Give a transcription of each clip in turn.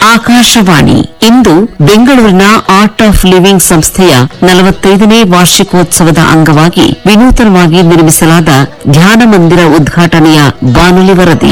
ಆಕಾಶವಾಣಿ ಇಂದು ಬೆಂಗಳೂರಿನ art of living ಸಂಸ್ಥೆಯ 45ನೇ ವಾರ್ಷಿಕೋತ್ಸವದ ಅಂಗವಾಗಿ ವಿನೂತನವಾಗಿ ನಿರ್ಮಿಸಲಾದ ಧ್ಯಾನ ಮಂದಿರ ಉದ್ಘಾಟನೆಯ ಬಾನುಲಿ ವರದಿ.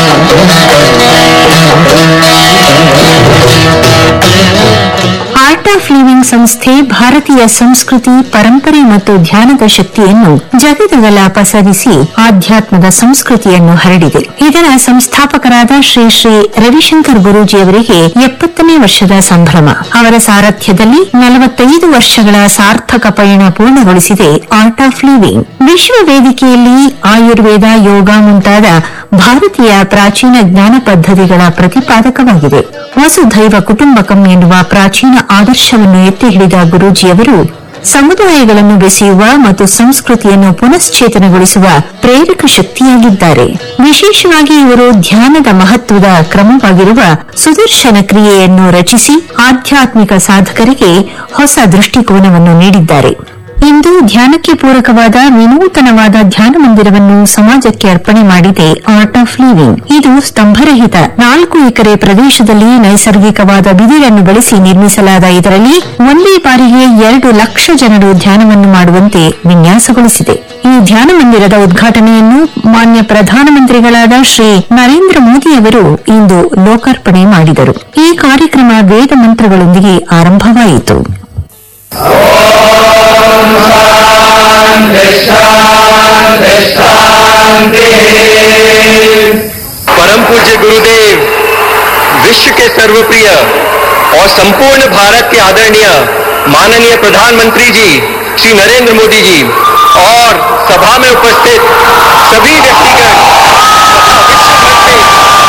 ಆರ್ಟ್ ಆಫ್ ಲಿವಿಂಗ್ ಸಂಸ್ಥೆ ಭಾರತೀಯ ಸಂಸ್ಕೃತಿ, ಪರಂಪರೆ ಮತ್ತು ಧ್ಯಾನದ ಶಕ್ತಿಯನ್ನು ಜಗದಗಲ ಪಸರಿಸಿ ಆಧ್ಯಾತ್ಮದ ಸಂಸ್ಕೃತಿಯನ್ನು ಹರಡಿದೆ. ಇದರ ಸಂಸ್ಥಾಪಕರಾದ ಶ್ರೀ ಶ್ರೀ ರವಿಶಂಕರ್ ಗುರೂಜಿಯವರಿಗೆ 70ನೇ ವರ್ಷದ ಸಂಭ್ರಮ. ಅವರ ಸಾರಥ್ಯದಲ್ಲಿ 45 ವರ್ಷಗಳ ಸಾರ್ಥಕ ಪಯಣ ಪೂರ್ಣಗೊಳಿಸಿದೆ ಆರ್ಟ್ ಆಫ್ ಲಿವಿಂಗ್. ವಿಶ್ವ ವೇದಿಕೆಯಲ್ಲಿ ಆಯುರ್ವೇದ, ಯೋಗ ಮುಂತಾದ ಭಾರತೀಯ ಪ್ರಾಚೀನ ಜ್ಞಾನ ಪದ್ಧತಿಗಳ ಪ್ರತಿಪಾದಕವಾಗಿದೆ. ವಸುಧೈವ ಕುಟುಂಬಕಂ ಎನ್ನುವ ಪ್ರಾಚೀನ ಆದರ್ಶವನ್ನು ಎತ್ತಿ ಹಿಡಿದ ಗುರೂಜಿಯವರು ಸಮುದಾಯಗಳನ್ನು ಬೆಸೆಯುವ ಮತ್ತು ಸಂಸ್ಕೃತಿಯನ್ನು ಪುನಶ್ಚೇತನಗೊಳಿಸುವ ಪ್ರೇರಕ ಶಕ್ತಿಯಾಗಿದ್ದಾರೆ. ವಿಶೇಷವಾಗಿ ಇವರು ಧ್ಯಾನದ ಮಹತ್ವದ ಕ್ರಮವಾಗಿರುವ ಸುದರ್ಶನ ಕ್ರಿಯೆಯನ್ನು ರಚಿಸಿ ಆಧ್ಯಾತ್ಮಿಕ ಸಾಧಕರಿಗೆ ಹೊಸ ದೃಷ್ಟಿಕೋನವನ್ನು ನೀಡಿದ್ದಾರೆ. ಇಂದು ಧ್ಯಾನಕ್ಕೆ ಪೂರಕವಾದ ವಿನೂತನವಾದ ಧ್ಯಾನ ಮಂದಿರವನ್ನು ಸಮಾಜಕ್ಕೆ ಅರ್ಪಣೆ ಮಾಡಿದೆ ಆರ್ಟ್ ಆಫ್ ಲಿವಿಂಗ್. ಇದು ಸ್ತಂಭರಹಿತ 4 ಎಕರೆ ಪ್ರದೇಶದಲ್ಲಿ ನೈಸರ್ಗಿಕವಾದ ಬಿದಿರನ್ನು ಬಳಸಿ ನಿರ್ಮಿಸಲಾದ ಇದರಲ್ಲಿ ಒಂದೇ ಬಾರಿಗೆ 2 ಲಕ್ಷ ಜನರು ಧ್ಯಾನವನ್ನು ಮಾಡುವಂತೆ ವಿನ್ಯಾಸಗೊಳಿಸಿದೆ. ಈ ಧ್ಯಾನ ಮಂದಿರದ ಉದ್ಘಾಟನೆಯನ್ನು ಮಾನ್ಯ ಪ್ರಧಾನಮಂತ್ರಿಗಳಾದ ಶ್ರೀ ನರೇಂದ್ರ ಮೋದಿ ಅವರು ಇಂದು ಲೋಕಾರ್ಪಣೆ ಮಾಡಿದರು. ಈ ಕಾರ್ಯಕ್ರಮ ವೇದ ಮಂತ್ರಗಳೊಂದಿಗೆ ಆರಂಭವಾಯಿತು. परम पूज्य गुरुदेव, विश्व के सर्वप्रिय और संपूर्ण भारत के आदरणीय माननीय प्रधानमंत्री जी श्री नरेंद्र मोदी जी और सभा में उपस्थित सभी व्यक्तिगण विश्व भर से